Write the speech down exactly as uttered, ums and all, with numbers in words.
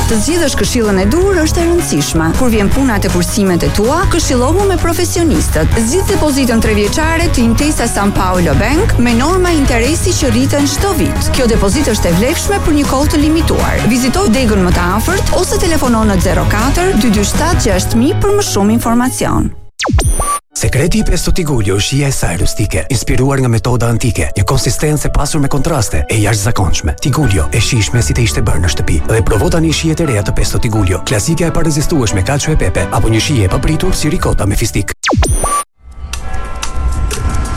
Të zgjidhësh këshillën e dur është e rëndësishme. Kur vjen puna te kursimet e tua, këshillohu me profesionistët. Zgjidh depozitën trevjeçare të Intesa San Paolo Bank me norma interesi që rriten çdo vit. Kjo depozitë është e vlefshme për një kohë të limituar. Vizito degën më të afërt ose telefono në zero katër dy dy shtat gjashtë mijë për më shumë informacion. Sekreti i pesto Tigulio është shija e saj rustike, inspiruar nga metoda antike, një konsistencë e pasur me kontraste e jashtëzakonshme. Tigulio e shijshme si të ishte bërë në shtëpi. Dhe provo tani shijet e reja të pesto Tigulio, klasike e parezistueshme me kalcio e pepe apo një shije e papritur si ricota me fistik.